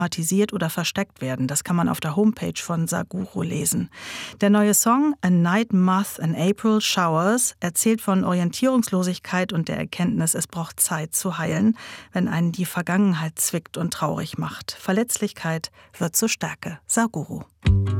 thematisiert oder versteckt werden. Das kann man auf der Homepage von Sadhguru lesen. Der neue Song A Night Moth in April Showers erzählt von Orientierungslosigkeit und der Erkenntnis, es braucht Zeit zu heilen, wenn einen die Vergangenheit zwickt und traurig macht. Verletzlichkeit wird zur Stärke. Sadhguru.